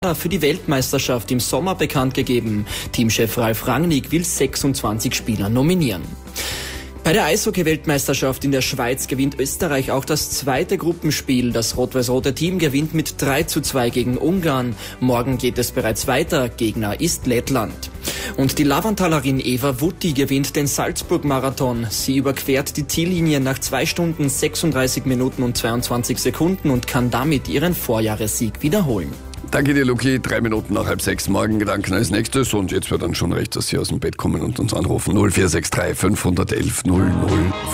für die Weltmeisterschaft im Sommer bekannt gegeben. Teamchef Ralf Rangnick will 26 Spieler nominieren. Bei der Eishockey-Weltmeisterschaft in der Schweiz gewinnt Österreich auch das zweite Gruppenspiel. Das rot-weiß-rote Team gewinnt mit 3:2 gegen Ungarn. Morgen geht es bereits weiter. Gegner ist Lettland. Und die Lavantalerin Eva Wutti gewinnt den Salzburg-Marathon. Sie überquert die Ziellinie nach 2 Stunden, 36 Minuten und 22 Sekunden und kann damit ihren Vorjahressieg wiederholen. Danke dir, Luki. 3 Minuten nach 5:30 Morgengedanken als nächstes. Und jetzt wird dann schon recht, dass Sie aus dem Bett kommen und uns anrufen. 0463 511 00